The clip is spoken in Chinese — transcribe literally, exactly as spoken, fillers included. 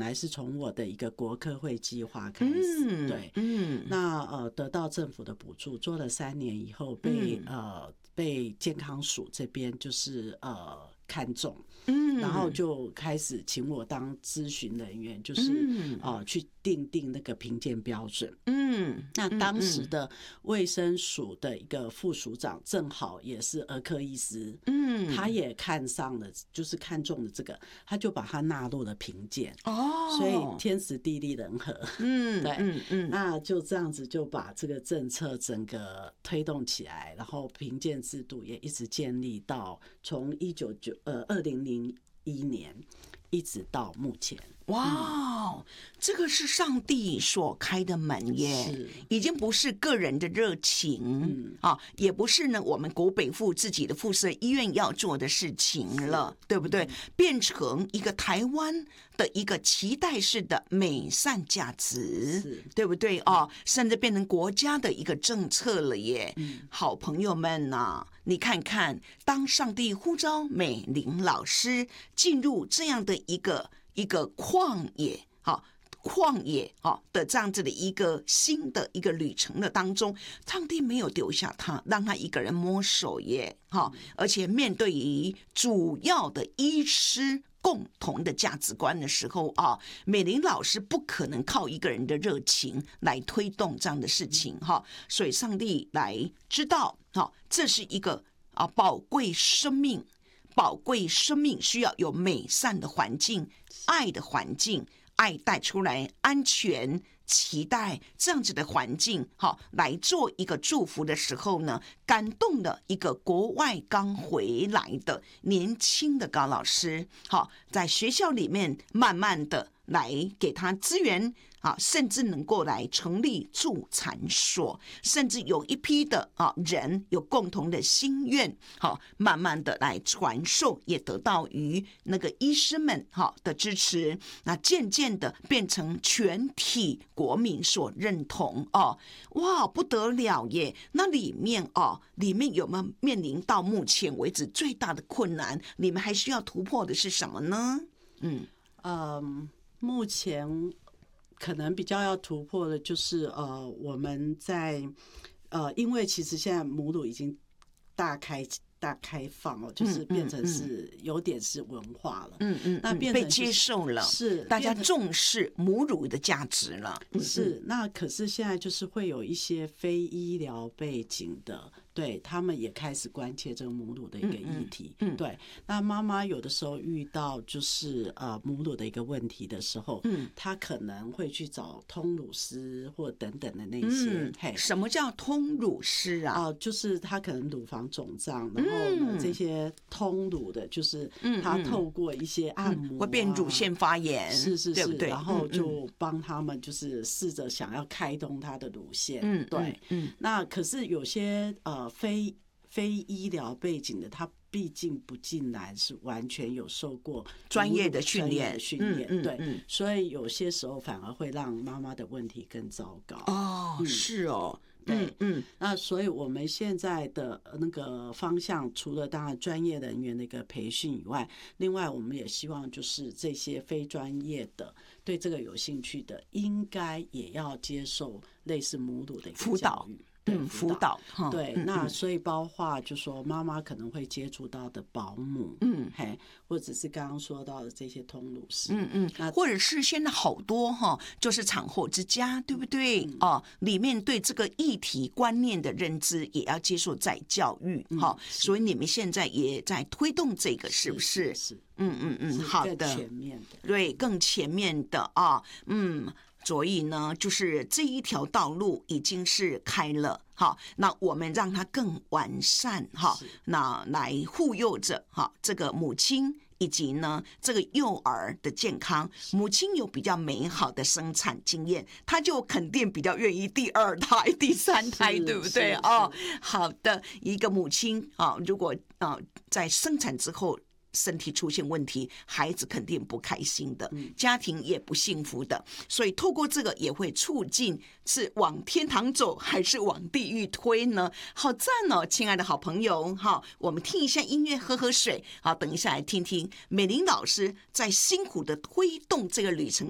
来是从我的一个国科会计划开始，嗯、对， 嗯， 那呃得到政府的补助，做了三年以后被、嗯、呃被健康署这边就是呃看中，嗯，然后就开始请我当咨询人员，就是、嗯、呃去订定那个评鉴标准，嗯，那当时的卫生署的一个副署长正好也是儿科医师，嗯，他也看上了，就是看中了这个，他就把它纳入了评鉴，哦，所以天时地利人和，嗯，对，嗯嗯，那就这样子就把这个政策整个推动起来，然后评鉴制度也一直建立到从一九九呃二零零一年一直到目前。 哇、wow, 嗯，这个是上帝所开的门耶，已经不是个人的热情、嗯、啊，也不是呢我们国北附自己的附设医院要做的事情了，对不对？变成一个台湾的一个期待式的美善价值，对不对啊？甚至变成国家的一个政策了耶。嗯、好朋友们呐、啊，你看看，当上帝呼召美玲老师进入这样的一个。一个旷野，好，旷野好的这样子的一个新的一个旅程的当中，上帝没有丢下他，让他一个人摸索耶，好，而且面对于主要的医师共同的价值观的时候啊，美玲老师不可能靠一个人的热情来推动这样的事情哈，所以上帝来知道，哈，这是一个啊宝贵生命。宝贵生命需要有美善的环境，爱的环境，爱带出来安全期待这样子的环境，好来做一个祝福的时候呢，感动了一个国外刚回来的年轻的高老师，好在学校里面慢慢的来给他资源。啊，甚至能够来成立助产所，甚至有一批的啊人有共同的心愿，好，慢慢的来传授，也得到于那个医师们哈的支持，那渐渐的变成全体国民所认同哦，哇，不得了耶！那里面哦，里面有没有面临到目前为止最大的困难？你们还需要突破的是什么呢？嗯嗯，目前。可能比较要突破的就是呃，我们在呃，因为其实现在母乳已经大开大开放了，就是变成是有点是文化了，嗯嗯，那变成、 就是、被接受了，是大家重视母乳的价值了， 是。那可是现在就是会有一些非医疗背景的。对他们也开始关切这个母乳的一个议题，嗯嗯嗯、对。那妈妈有的时候遇到就是呃母乳的一个问题的时候，嗯，她可能会去找通乳师或等等的那些。嗯、 嘿，什么叫通乳师啊？ 哦、呃，就是她可能乳房肿胀，然后呢、嗯、这些通乳的，就是她透过一些按摩、啊嗯、 会变乳腺发炎， 是是是， 对不对？ 然后就帮他们就是试着想要开通她的乳腺，嗯，对，嗯。嗯那可是有些呃。非非医疗背景的，他毕竟不进来是完全有受过专业的训练， 训练、嗯嗯、对、嗯，所以有些时候反而会让妈妈的问题更糟糕。 哦，嗯、是哦， 对，嗯嗯。那所以我们现在的那个方向，除了当然专业人员的一个培训以外，另外我们也希望就是这些非专业的对这个有兴趣的，应该也要接受类似母乳的一个教育。 嗯，辅导对， 嗯、 那所以包括就说妈妈可能会接触到的保姆，嗯，嘿，或者是刚刚说到的这些通乳师， 嗯嗯，那或者是现在好多哈，就是产后之家，对不对？嗯、哦，里面对这个议题观念的认知也要接受再教育哈、嗯，所以你们现在也在推动这个，是不是？ 是，是嗯嗯嗯，好的， 更全面的， 对，更前面的啊，嗯。所以呢，就是这一条道路已经是开了，好，那我们让它更完善，哈，那来护佑着哈这个母亲以及呢这个幼儿的健康。母亲有比较美好的生产经验，她就肯定比较愿意第二胎、第三胎，对不对？哦，好的，一个母亲啊，如果啊在生产之后。身体出现问题，孩子肯定不开心的，家庭也不幸福的，所以透过这个也会促进是往天堂走还是往地狱推呢？好赞哦，亲爱的好朋友，好，我们听一下音乐，喝喝水，好，等一下来听听美玲老师在辛苦的推动这个旅程